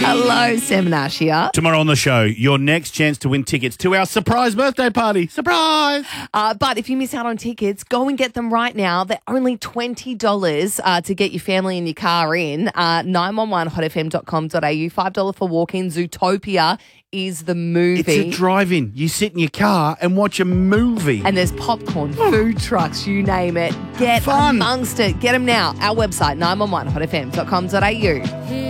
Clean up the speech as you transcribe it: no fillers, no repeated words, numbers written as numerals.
Hello, Sam Nash here. Tomorrow on the show, your next chance to win tickets to our surprise birthday party. Surprise! But if you miss out on tickets, go and get them right now. They're only $20 to get your family and your car in. 911hotfm.com.au, $5 for walk-in. Zootopia is the movie. It's a drive-in. You sit in your car and watch a movie. And there's popcorn, food trucks, you name it. Get Fun. amongst it. Get them now. Our website, 911hotfm.com.au.